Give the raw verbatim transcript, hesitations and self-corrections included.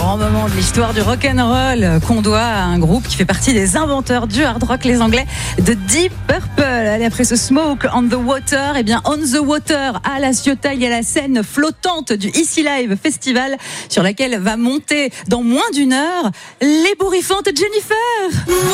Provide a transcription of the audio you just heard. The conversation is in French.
grand moment de l'histoire du rock'n'roll qu'on doit à un groupe qui fait partie des inventeurs du hard rock, les Anglais de Deep Purple. Allez, après ce Smoke on the Water, eh bien On the Water à La Ciotat, il y a la scène flottante du Easy Live Festival sur laquelle va monter dans moins d'une heure l'ébouriffante Jennifer.